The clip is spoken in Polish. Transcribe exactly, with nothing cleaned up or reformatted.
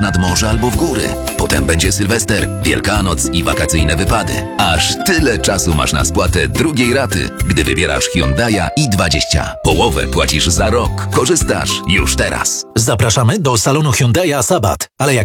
nad morze albo w góry. Potem będzie Sylwester, Wielkanoc i wakacyjne wypady. Aż tyle czasu masz na spłatę drugiej raty, gdy wybierasz Hyundai'a i dwadzieścia. Połowę płacisz za rok. Korzystasz już teraz. Zapraszamy do salonu Hyundai'a Sabat. Ale jak